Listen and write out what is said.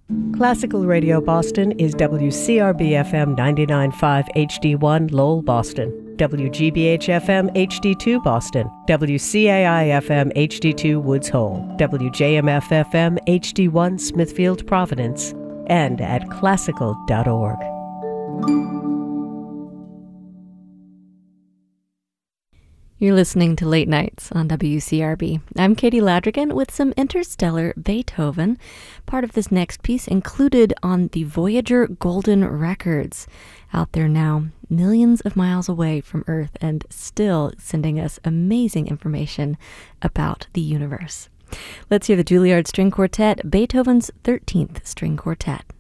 Classical Radio Boston is WCRB-FM 99.5 HD1 Lowell, Boston, WGBH-FM HD2 Boston, WCAI-FM HD2 Woods Hole, WJMF-FM HD1 Smithfield, Providence, and at classical.org. You're listening to Late Nights on WCRB. I'm Katie Ladrigan with some interstellar Beethoven, part of this next piece included on the Voyager Golden Records, out there now, millions of miles away from Earth and still sending us amazing information about the universe. Let's hear the Juilliard String Quartet, Beethoven's 13th String Quartet.